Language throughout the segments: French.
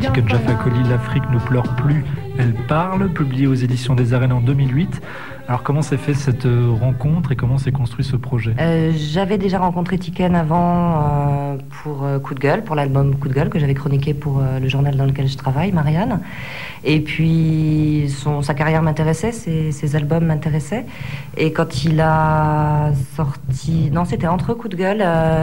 Tiken Jah Fakoly, L'Afrique ne pleure plus, elle parle, publié aux éditions des Arènes en 2008. Alors comment s'est fait cette rencontre et comment s'est construit ce projet ? J'avais déjà rencontré Tiken avant pour Coup de gueule, pour l'album Coup de gueule que j'avais chroniqué pour le journal dans lequel je travaille, Marianne. Et puis sa carrière m'intéressait, ses albums m'intéressaient. Et quand il a sorti... Non, c'était entre Coup de gueule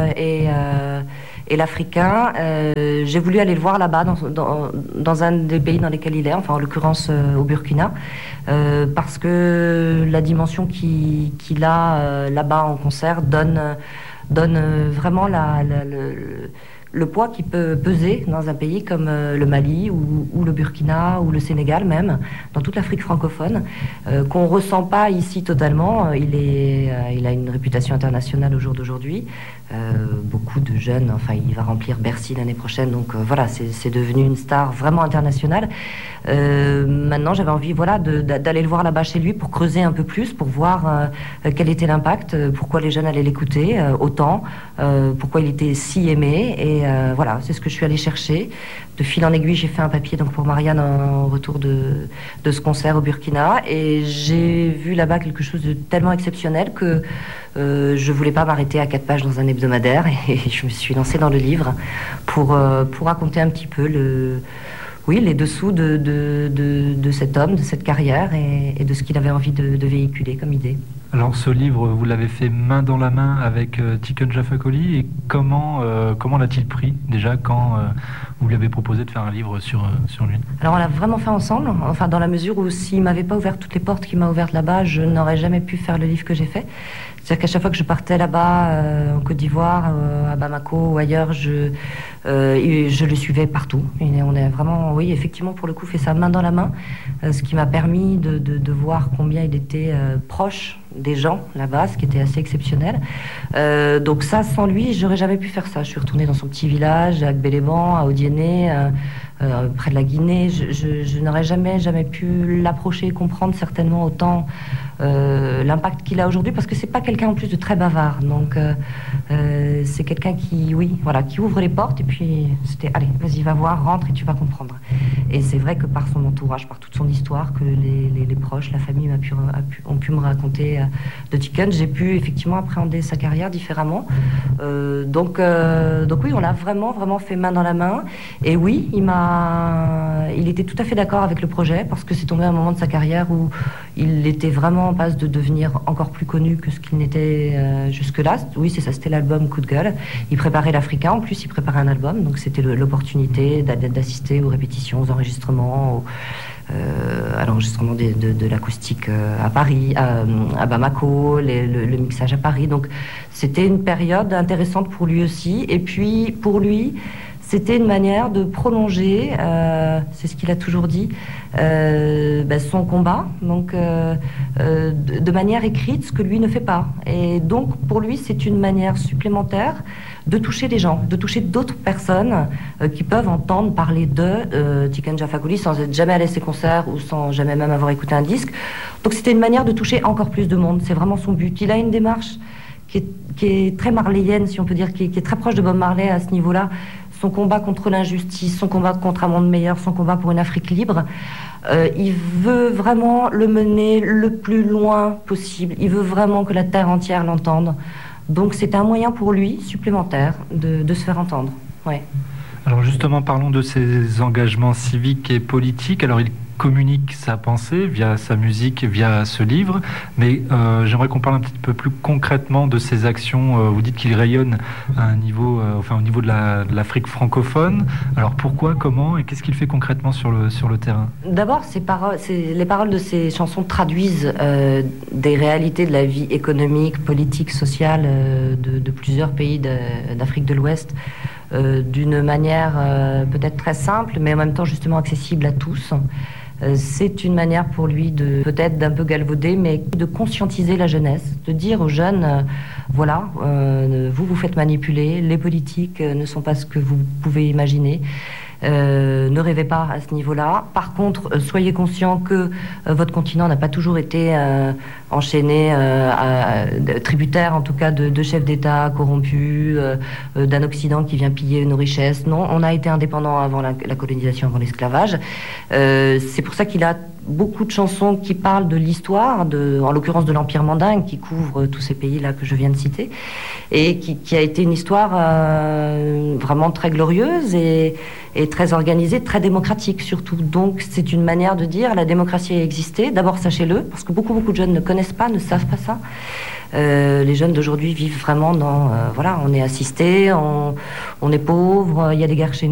et l'Africain, j'ai voulu aller le voir là-bas, dans un des pays dans lesquels il est, enfin en l'occurrence au Burkina, parce que la dimension qu'il a là-bas en concert donne vraiment le poids qui peut peser dans un pays comme le Mali ou le Burkina ou le Sénégal même, dans toute l'Afrique francophone, qu'on ressent pas ici totalement. Il a une réputation internationale au jour d'aujourd'hui. Beaucoup de jeunes, enfin il va remplir Bercy l'année prochaine, donc voilà, c'est devenu une star vraiment internationale. Maintenant j'avais envie d'aller le voir là-bas chez lui pour creuser un peu plus, pour voir quel était l'impact, pourquoi les jeunes allaient l'écouter autant, pourquoi il était si aimé, et voilà, c'est ce que je suis allée chercher. De fil en aiguille, j'ai fait un papier donc pour Marianne en retour de ce concert au Burkina, et j'ai vu là-bas quelque chose de tellement exceptionnel que je voulais pas m'arrêter à 4 pages dans un hebdomadaire, et je me suis lancée dans le livre pour raconter un petit peu les dessous de cet homme, de cette carrière et de ce qu'il avait envie de véhiculer comme idée. Alors ce livre, vous l'avez fait main dans la main avec Tiken Jah Fakoly, et comment l'a-t-il pris déjà quand vous lui avez proposé de faire un livre sur lui ? Alors on l'a vraiment fait ensemble, enfin dans la mesure où s'il m'avait pas ouvert toutes les portes qu'il m'a ouvertes là-bas, je n'aurais jamais pu faire le livre que j'ai fait. C'est-à-dire qu'à chaque fois que je partais là-bas, en Côte d'Ivoire, à Bamako ou ailleurs, je le suivais partout. Et on a vraiment, oui, effectivement, pour le coup, fait ça main dans la main, ce qui m'a permis de voir combien il était proche des gens là-bas, ce qui était assez exceptionnel. Donc ça, sans lui, j'aurais jamais pu faire ça. Je suis retournée dans son petit village, à Gbéléban, à Odiéné, près de la Guinée. Je n'aurais jamais pu l'approcher, comprendre certainement autant l'impact qu'il a aujourd'hui, parce que c'est pas quelqu'un en plus de très bavard, donc c'est quelqu'un qui ouvre les portes, et puis c'était allez, vas-y, va voir, rentre et tu vas comprendre. Et c'est vrai que par son entourage, par toute son histoire que les proches, la famille ont pu me raconter de Tiken, j'ai pu effectivement appréhender sa carrière différemment. Donc oui, on l'a vraiment fait main dans la main, et oui, il était tout à fait d'accord avec le projet, parce que c'est tombé à un moment de sa carrière où il était vraiment en passe de devenir encore plus connu que ce qu'il n'était jusque-là. Oui, c'est ça, c'était l'album Coup de gueule. Il préparait l'Africain, en plus il préparait un album, donc c'était l'opportunité d'assister aux répétitions, aux enregistrements, à l'enregistrement de l'acoustique à Paris, à Bamako, le mixage à Paris. Donc c'était une période intéressante pour lui aussi. Et puis pour lui, c'était une manière de prolonger, c'est ce qu'il a toujours dit, son combat, donc de manière écrite, ce que lui ne fait pas. Et donc pour lui, c'est une manière supplémentaire de toucher les gens, de toucher d'autres personnes qui peuvent entendre parler de Tiken Jah Fakoly sans être jamais allé à ses concerts ou sans jamais même avoir écouté un disque. Donc c'était une manière de toucher encore plus de monde, c'est vraiment son but. Il a une démarche qui est très marléienne, si on peut dire, qui est très proche de Bob Marley à ce niveau-là. Son combat contre l'injustice, son combat contre un monde meilleur, son combat pour une Afrique libre, il veut vraiment le mener le plus loin possible. Il veut vraiment que la terre entière l'entende. Donc c'est un moyen pour lui, supplémentaire, de se faire entendre. Ouais. Alors justement, parlons de ses engagements civiques et politiques. Alors il communique sa pensée via sa musique, via ce livre, mais j'aimerais qu'on parle un petit peu plus concrètement de ses actions. Vous dites qu'il rayonne à un niveau, au niveau de l'Afrique francophone. Alors pourquoi, comment et qu'est-ce qu'il fait concrètement sur le terrain ? D'abord, les paroles de ses chansons traduisent des réalités de la vie économique, politique, sociale de plusieurs pays d'Afrique de l'Ouest d'une manière peut-être très simple, mais en même temps justement accessible à tous. C'est une manière pour lui peut-être d'un peu galvauder, mais de conscientiser la jeunesse, de dire aux jeunes, vous faites manipuler, les politiques ne sont pas ce que vous pouvez imaginer. Ne rêvez pas à ce niveau-là. Par contre, soyez conscient que votre continent n'a pas toujours été enchaîné, tributaire en tout cas de chefs d'État corrompus, d'un Occident qui vient piller nos richesses. Non, on a été indépendant avant la colonisation, avant l'esclavage. C'est pour ça qu'il a beaucoup de chansons qui parlent de l'histoire, en l'occurrence de l'Empire mandingue, qui couvre tous ces pays-là que je viens de citer, et qui a été une histoire vraiment très glorieuse et très organisée, très démocratique surtout. Donc c'est une manière de dire la démocratie a existé. D'abord, sachez-le, parce que beaucoup de jeunes ne connaissent pas, ne savent pas ça. Les jeunes d'aujourd'hui vivent vraiment dans... voilà, on est assistés, on est pauvres, il y a des guerres chez nous.